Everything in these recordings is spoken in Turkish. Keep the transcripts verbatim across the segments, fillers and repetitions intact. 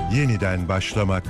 yeniden başlamak.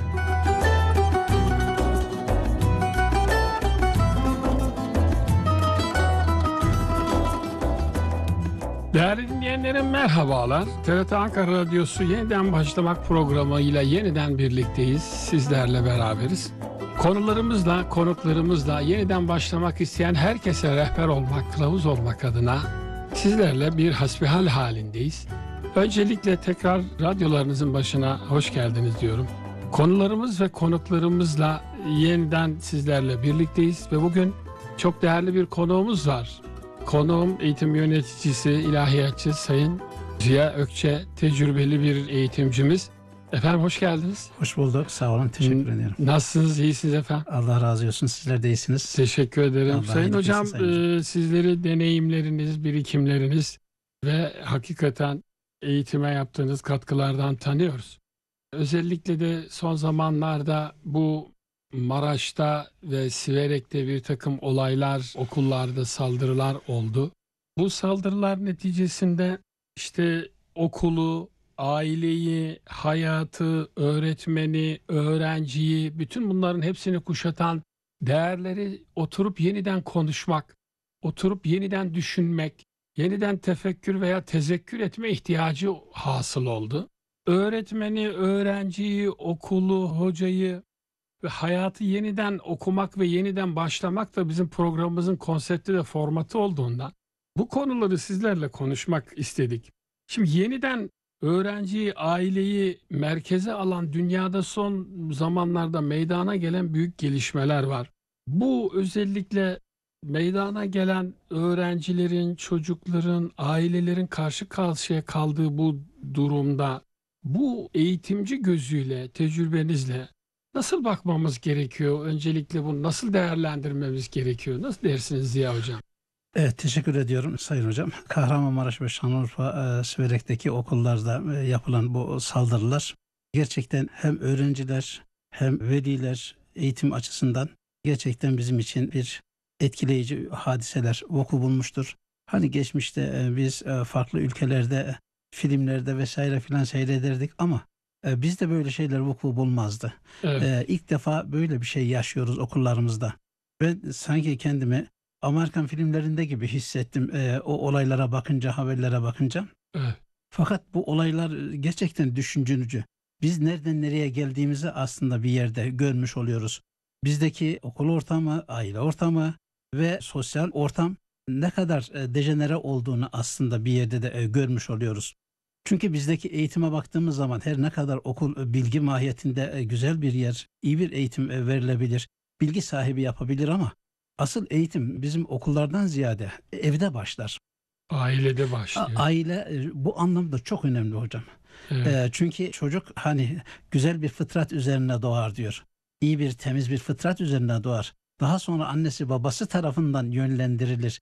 Değerli dinleyenlerim merhabalar. T R T Ankara Radyosu Yeniden Başlamak programıyla yeniden birlikteyiz. Sizlerle beraberiz. Konularımızla, konuklarımızla yeniden başlamak isteyen herkese rehber olmak, kılavuz olmak adına sizlerle bir hasbihal halindeyiz. Öncelikle tekrar radyolarınızın başına hoş geldiniz diyorum. Konularımız ve konuklarımızla yeniden sizlerle birlikteyiz ve bugün çok değerli bir konuğumuz var. Konuğum eğitim yöneticisi, ilahiyatçı Sayın Ziya Ökçe, tecrübeli bir eğitimcimiz. Efendim hoş geldiniz. Hoş bulduk, sağ olun, teşekkür ederim. Nasılsınız, iyisiniz efendim? Allah razı olsun, sizler de iyisiniz. Teşekkür ederim. Allah Sayın hocam, e, sizleri deneyimleriniz, birikimleriniz ve hakikaten eğitime yaptığınız katkılardan tanıyoruz. Özellikle de son zamanlarda bu Maraş'ta ve Siverek'te bir takım olaylar, okullarda saldırılar oldu. Bu saldırılar neticesinde işte okulu, aileyi, hayatı, öğretmeni, öğrenciyi, bütün bunların hepsini kuşatan değerleri oturup yeniden konuşmak, oturup yeniden düşünmek, yeniden tefekkür veya tezekkür etme ihtiyacı hasıl oldu. Öğretmeni, öğrenciyi, okulu, hocayı ve hayatı yeniden okumak ve yeniden başlamak da bizim programımızın konsepti ve formatı olduğundan bu konuları sizlerle konuşmak istedik. Şimdi yeniden öğrenciyi, aileyi merkeze alan dünyada son zamanlarda meydana gelen büyük gelişmeler var. Bu özellikle meydana gelen öğrencilerin, çocukların, ailelerin karşı karşıya kaldığı bu durumda bu eğitimci gözüyle, tecrübenizle nasıl bakmamız gerekiyor? Öncelikle bunu nasıl değerlendirmemiz gerekiyor? Nasıl dersiniz Ziya Hocam? Evet, teşekkür ediyorum Sayın Hocam. Kahramanmaraş ve Şanlıurfa e, Siverek'teki okullarda e, yapılan bu saldırılar gerçekten hem öğrenciler hem veliler eğitim açısından gerçekten bizim için bir etkileyici hadiseler vuku bulmuştur. Hani geçmişte e, biz e, farklı ülkelerde, filmlerde vesaire filan seyrederdik ama e, bizde böyle şeyler vuku bulmazdı. Evet. E, ilk defa böyle bir şey yaşıyoruz okullarımızda. Ben sanki kendimi Amerikan filmlerinde gibi hissettim e, o olaylara bakınca, haberlere bakınca. Evet. Fakat bu olaylar gerçekten düşündürücü. Biz nereden nereye geldiğimizi aslında bir yerde görmüş oluyoruz. Bizdeki okul ortamı, aile ortamı ve sosyal ortam ne kadar e, dejenere olduğunu aslında bir yerde de e, görmüş oluyoruz. Çünkü bizdeki eğitime baktığımız zaman her ne kadar okul e, bilgi mahiyetinde e, güzel bir yer, iyi bir eğitim e, verilebilir, bilgi sahibi yapabilir ama asıl eğitim bizim okullardan ziyade evde başlar. Ailede başlıyor. A- Aile e, bu anlamda çok önemli hocam. Evet. E, çünkü çocuk hani güzel bir fıtrat üzerine doğar diyor. İyi bir temiz bir fıtrat üzerine doğar. Daha sonra annesi babası tarafından yönlendirilir.